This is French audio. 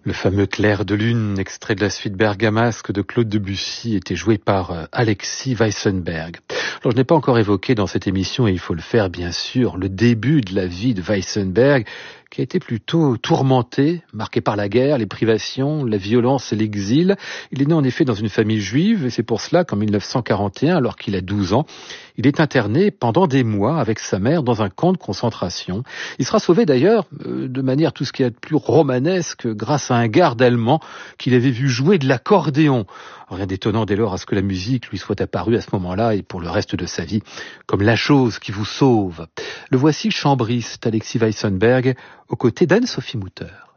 Le fameux Clair de lune, extrait de la suite bergamasque de Claude Debussy, était joué par Alexis Weissenberg. Alors je n'ai pas encore évoqué dans cette émission, et il faut le faire bien sûr, le début de la vie de Weissenberg, qui a été plutôt tourmenté, marqué par la guerre, les privations, la violence et l'exil. Il est né en effet dans une famille juive, et c'est pour cela qu'en 1941, alors qu'il a 12 ans, il est interné pendant des mois avec sa mère dans un camp de concentration. Il sera sauvé d'ailleurs, de manière tout ce qui est de plus romanesque, grâce à un garde allemand qu'il avait vu jouer de l'accordéon. Rien d'étonnant dès lors à ce que la musique lui soit apparue à ce moment-là et pour le reste de sa vie comme la chose qui vous sauve. Le voici chambriste Alexis Weissenberg aux côtés d'Anne-Sophie Mutter.